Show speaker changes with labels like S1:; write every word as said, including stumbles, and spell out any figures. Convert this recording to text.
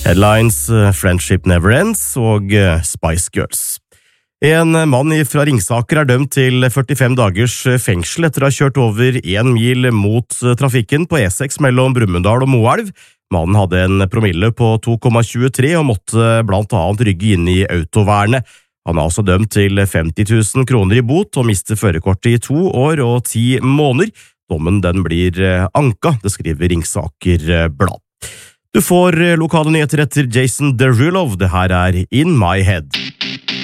S1: Headlines, Friendship Never Ends og Spice Girls. En mann fra Ringsaker er dømt til førtifem dagers fengsel etter å ha kjørt over en mil mot trafikken på E seks mellom Brumunddal og Moelv. Mannen hadde en promille på to komma tjuetre og måtte blant annet rygge inn i autovernet. Han er også dømt til femti tusen kroner i bot og mister førerkortet i to år og ti måneder. Dommen den blir anka, det skriver Ringsaker Blad. Du får lokale nyheter etter Jason Derulo. Det her er In My Head.